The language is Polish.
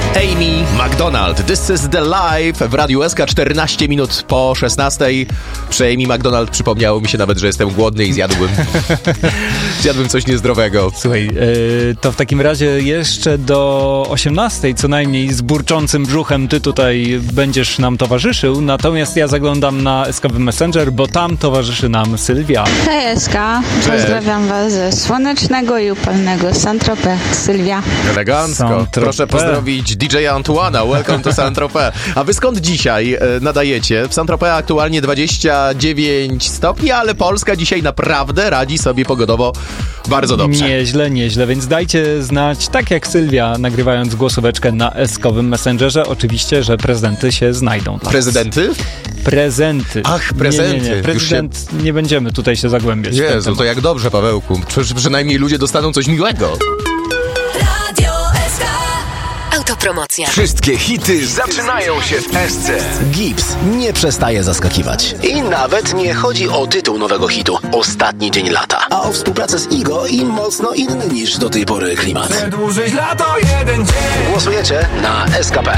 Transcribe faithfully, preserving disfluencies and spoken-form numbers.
Amy McDonald. This is the life w Radiu S K, czternaście minut po szesnastej. Przy Amy McDonald przypomniało mi się nawet, że jestem głodny i zjadłbym zjadłbym coś niezdrowego. Słuchaj, yy, to w takim razie jeszcze do osiemnastej co najmniej z burczącym brzuchem ty tutaj będziesz nam towarzyszył, natomiast ja zaglądam na S K W Messenger, bo tam towarzyszy nam Sylwia. Hej S K, pozdrawiam was ze słonecznego i upalnego Saint-Tropez. Sylwia. Elegancko. Saint-Tropez. Proszę pozdrowić D J Antoana. Welcome to Saint-Tropez. A wy skąd dzisiaj e, nadajecie? W Saint-Tropez aktualnie dwadzieścia dziewięć stopni, ale Polska dzisiaj naprawdę radzi sobie pogodowo bardzo dobrze. Nieźle, nieźle, więc dajcie znać, tak jak Sylwia, nagrywając głosóweczkę na S K W Messengerze, oczywiście, że prezenty się znajdą. Dla Prezydenty? Prezenty. Ach, prezenty. Nie, nie, nie. Prezydent, się... nie będziemy tutaj się zagłębiać. Jezu, to jak dobrze, Pawełku. Przy, przynajmniej ludzie dostaną coś miłego. Radio S K. Autopromocja. Wszystkie hity zaczynają się w S C. Gibbs nie przestaje zaskakiwać. I nawet nie chodzi o tytuł nowego hitu Ostatni dzień lata, a o współpracę z Igo i mocno inny niż do tej pory klimat. Przedłużyć lato jeden dzień. Głosujecie na S K P.